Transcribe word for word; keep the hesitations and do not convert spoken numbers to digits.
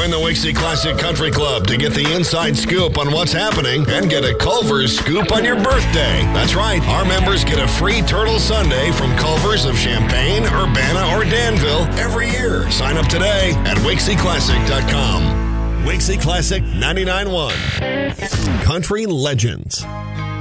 Join the Wixie Classic Country Club to get the inside scoop on what's happening and get a Culver's scoop on your birthday. That's right. Our members get a free turtle sundae from Culver's of Champaign, Urbana, or Danville every year. Sign up today at Wixie Classic dot com. Wixie Classic ninety-nine point one. Country Legends.